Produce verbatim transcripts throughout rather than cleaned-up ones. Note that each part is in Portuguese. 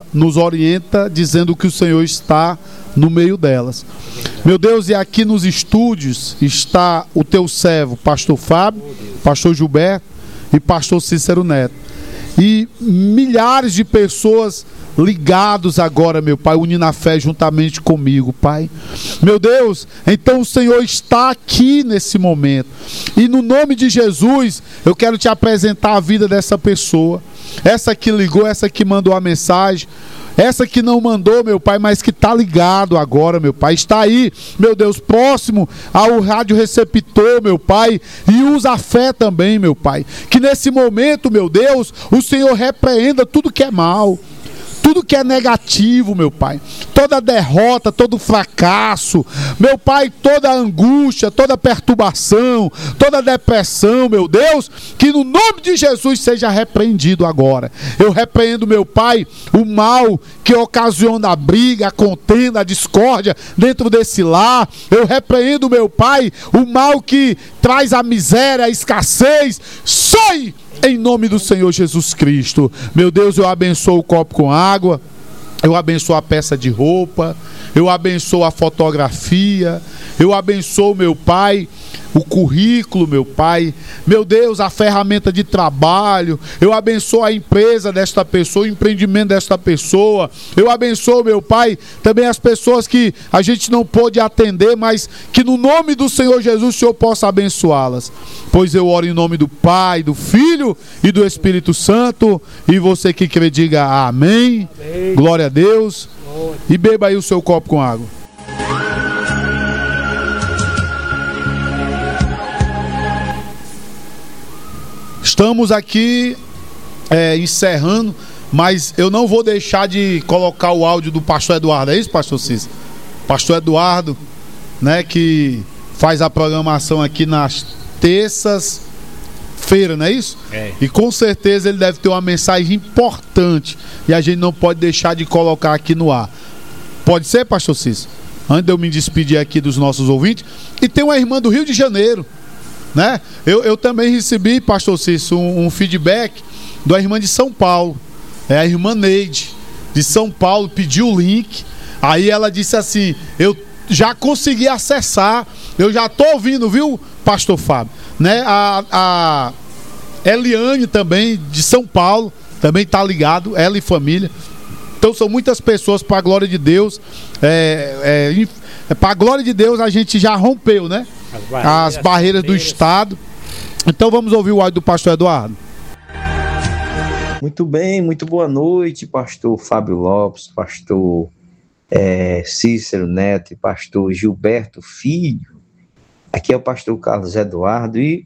nos orienta dizendo que o Senhor está no meio delas. Meu Deus, e aqui nos estúdios está o teu servo, pastor Fábio, pastor Gilberto e pastor Cícero Neto. E milhares de pessoas ligados agora, meu Pai, unindo a fé juntamente comigo, Pai. Meu Deus, então o Senhor está aqui nesse momento. E no nome de Jesus, eu quero te apresentar a vida dessa pessoa. Essa que ligou, essa que mandou a mensagem. Essa que não mandou, meu Pai, mas que está ligado agora, meu Pai. Está aí, meu Deus, próximo ao rádio receptor, meu Pai. E usa a fé também, meu Pai. Que nesse momento, meu Deus, o Senhor repreenda tudo que é mal. Tudo que é negativo, meu Pai, toda derrota, todo fracasso, meu Pai, toda angústia, toda perturbação, toda depressão, meu Deus, que no nome de Jesus seja repreendido agora. Eu repreendo, meu Pai, o mal que ocasiona a briga, a contenda, a discórdia dentro desse lar. Eu repreendo, meu Pai, o mal que traz a miséria, a escassez. Sai! Em nome do Senhor Jesus Cristo. Meu Deus, eu abençoo o copo com água, eu abençoo a peça de roupa, eu abençoo a fotografia, eu abençoo, meu Pai, o currículo, meu Pai, meu Deus, a ferramenta de trabalho, eu abençoo a empresa desta pessoa, o empreendimento desta pessoa, eu abençoo, meu Pai, também as pessoas que a gente não pôde atender, mas que no nome do Senhor Jesus o Senhor possa abençoá-las, pois eu oro em nome do Pai, do Filho e do Espírito Santo, e você que crê diga amém, amém. Glória a Deus, glória. E beba aí o seu copo com água. Estamos aqui é, encerrando, mas eu não vou deixar de colocar o áudio do pastor Eduardo, é isso, pastor Cícero? Pastor Eduardo, né, que faz a programação aqui nas terças-feiras, não é isso? É. E com certeza ele deve ter uma mensagem importante e a gente não pode deixar de colocar aqui no ar. Pode ser, pastor Cícero? Antes de eu me despedir aqui dos nossos ouvintes. E tem uma irmã do Rio de Janeiro, né? Eu, eu também recebi, pastor Cícero, um, um feedback da irmã de São Paulo, é a irmã Neide de São Paulo, pediu o link, aí ela disse assim, eu já consegui acessar, eu já tô ouvindo, viu, pastor Fábio, né? A, a Eliane também, de São Paulo, também tá ligado, ela e família. Então são muitas pessoas, para a glória de Deus, é, é, para a glória de Deus a gente já rompeu, né? As barreiras, as barreiras do Estado. Então vamos ouvir o áudio do pastor Eduardo. Muito bem, muito boa noite, pastor Fábio Lopes, pastor é, Cícero Neto e pastor Gilberto Filho. Aqui é o pastor Carlos Eduardo e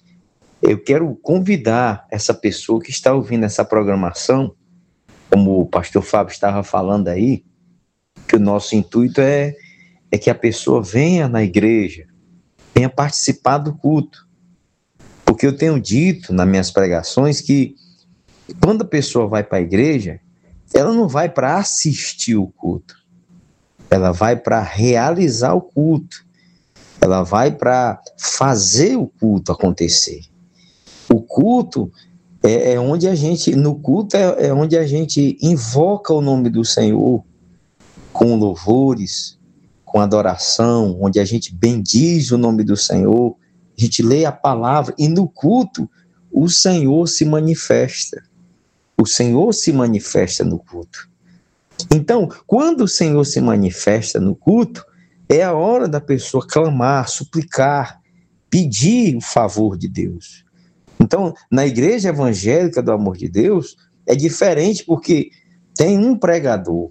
eu quero convidar essa pessoa que está ouvindo essa programação, como o pastor Fábio estava falando aí, que o nosso intuito é, é que a pessoa venha na igreja, venha participar do culto. Porque eu tenho dito nas minhas pregações que quando a pessoa vai para a igreja, ela não vai para assistir o culto, ela vai para realizar o culto, ela vai para fazer o culto acontecer. O culto é, é onde a gente, no culto é, é onde a gente invoca o nome do Senhor com louvores, com adoração, onde a gente bendiz o nome do Senhor, a gente lê a palavra, e no culto o Senhor se manifesta. O Senhor se manifesta no culto. Então, quando o Senhor se manifesta no culto, é a hora da pessoa clamar, suplicar, pedir o favor de Deus. Então, na igreja evangélica do amor de Deus, é diferente porque tem um pregador.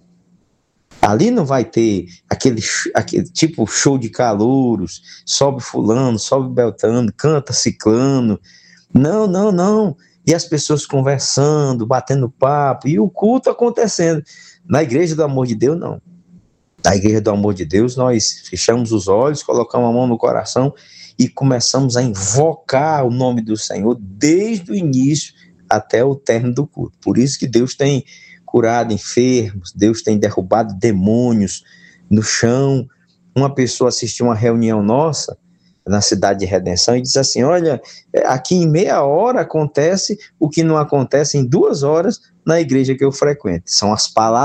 Ali não vai ter aquele, aquele tipo show de calouros, sobe fulano, sobe beltrano, canta ciclano. Não, não, não. E as pessoas conversando, batendo papo, e o culto acontecendo. Na igreja do amor de Deus, não. Na igreja do amor de Deus, nós fechamos os olhos, colocamos a mão no coração e começamos a invocar o nome do Senhor desde o início até o término do culto. Por isso que Deus tem curado enfermos, Deus tem derrubado demônios no chão. Uma pessoa assistiu uma reunião nossa na Cidade de Redenção e disse assim, olha, aqui em meia hora acontece o que não acontece em duas horas na igreja que eu frequento. São as palavras